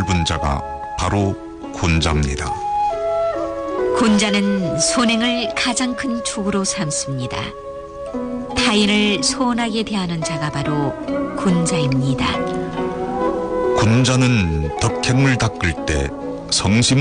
넓은 자가 바로 군자입니다. 군자는 선행을 가장 큰 축으로 삼습니다. 타인을 소원하게 대하는 자가 바로 군자입니다. 군자는 덕행을 닦을 때 성심